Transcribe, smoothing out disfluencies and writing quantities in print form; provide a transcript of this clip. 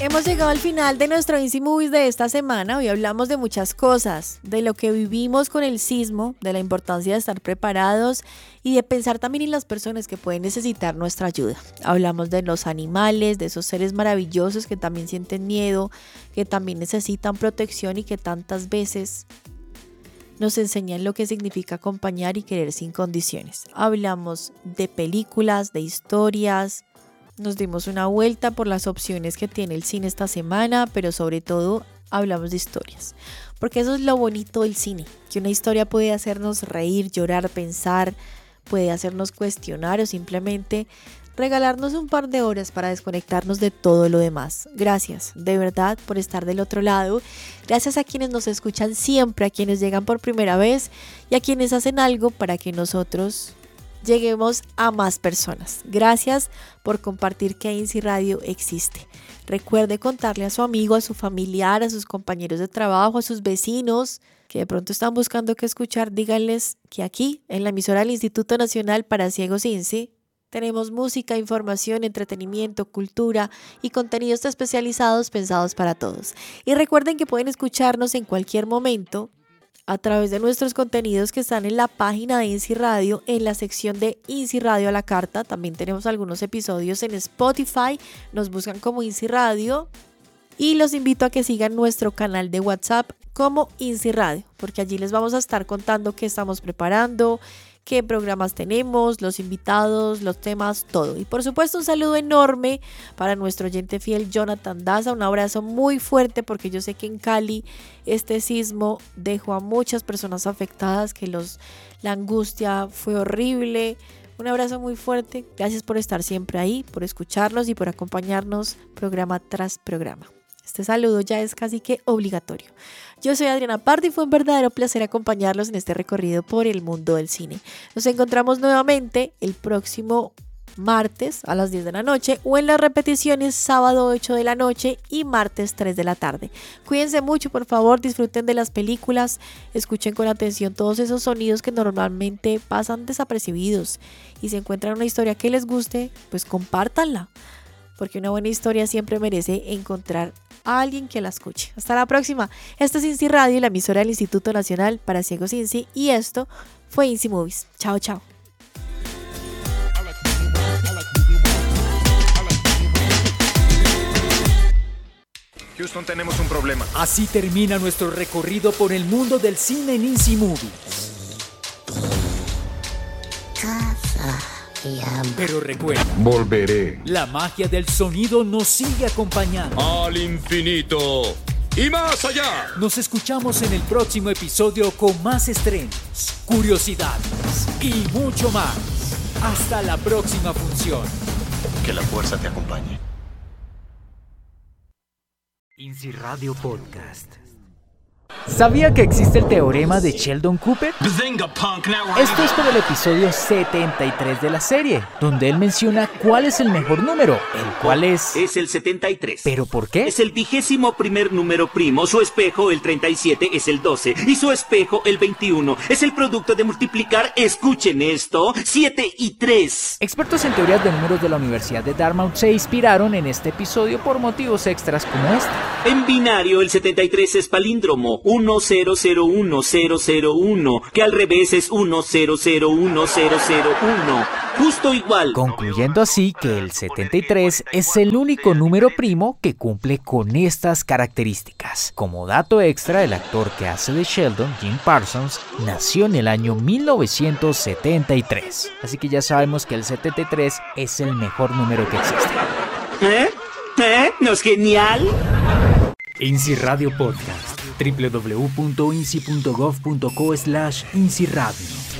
Hemos llegado al final de nuestro Easy Movies de esta semana. Hoy hablamos de muchas cosas, de lo que vivimos con el sismo, de la importancia de estar preparados y de pensar también en las personas que pueden necesitar nuestra ayuda. Hablamos de los animales, de esos seres maravillosos que también sienten miedo, que también necesitan protección y que tantas veces nos enseñan lo que significa acompañar y querer sin condiciones. Hablamos de películas, de historias. Nos dimos una vuelta por las opciones que tiene el cine esta semana, pero sobre todo hablamos de historias. Porque eso es lo bonito del cine, que una historia puede hacernos reír, llorar, pensar, puede hacernos cuestionar o simplemente regalarnos un par de horas para desconectarnos de todo lo demás. Gracias, de verdad, por estar del otro lado. Gracias a quienes nos escuchan siempre, a quienes llegan por primera vez y a quienes hacen algo para que nosotros lleguemos a más personas. Gracias por compartir que Easy Radio existe. Recuerde contarle a su amigo, a su familiar, a sus compañeros de trabajo, a sus vecinos que de pronto están buscando qué escuchar. Díganles que aquí, en la emisora del Instituto Nacional para Ciegos INSI, tenemos música, información, entretenimiento, cultura y contenidos especializados pensados para todos. Y recuerden que pueden escucharnos en cualquier momento a través de nuestros contenidos que están en la página de Easy Radio, en la sección de Easy Radio a la carta. También tenemos algunos episodios en Spotify, nos buscan como Easy Radio y los invito a que sigan nuestro canal de WhatsApp como Easy Radio, porque allí les vamos a estar contando qué estamos preparando, qué programas tenemos, los invitados, los temas, todo. Y por supuesto un saludo enorme para nuestro oyente fiel Jonathan Daza, un abrazo muy fuerte porque yo sé que en Cali este sismo dejó a muchas personas afectadas, que la angustia fue horrible. Un abrazo muy fuerte, gracias por estar siempre ahí, por escucharnos y por acompañarnos programa tras programa. Este saludo ya es casi que obligatorio. Yo soy Adriana Pardo y fue un verdadero placer acompañarlos en este recorrido por el mundo del cine. Nos encontramos nuevamente el próximo martes a las 10 de la noche o en las repeticiones sábado 8 de la noche y martes 3 de la tarde. Cuídense mucho, por favor, disfruten de las películas, escuchen con atención todos esos sonidos que normalmente pasan desapercibidos y si encuentran una historia que les guste, pues compártanla, porque una buena historia siempre merece encontrar a alguien que la escuche. Hasta la próxima. Esto es Easy Radio, la emisora del Instituto Nacional para Ciegos INSI, y esto fue Easy Movies. Chao, chao. Houston, tenemos un problema. Así termina nuestro recorrido por el mundo del cine en Easy Movies. Pero recuerda, volveré. La magia del sonido nos sigue acompañando. Al infinito y más allá. Nos escuchamos en el próximo episodio con más estrenos, curiosidades y mucho más. Hasta la próxima función. Que la fuerza te acompañe. Easy Radio Podcast. ¿Sabía que existe el teorema de Sheldon Cooper? Esto es por el episodio 73 de la serie, donde él menciona cuál es el mejor número, el cual es el 73. ¿Pero por qué? Es el 21º número primo, su espejo el 37 es el 12 y su espejo el 21. Es el producto de multiplicar, escuchen esto, 7 y 3. Expertos en teorías de números de la Universidad de Dartmouth se inspiraron en este episodio por motivos extras como este. En binario el 73 es palíndromo, 1001001, que al revés es 1001001, justo igual. Concluyendo así que el 73 es el único número primo que cumple con estas características. Como dato extra, el actor que hace de Sheldon, Jim Parsons, nació en el año 1973. Así que ya sabemos que el 73 es el mejor número que existe. ¿No es genial? Easy Radio Podcast. www.insi.gov.co/InsiRadio.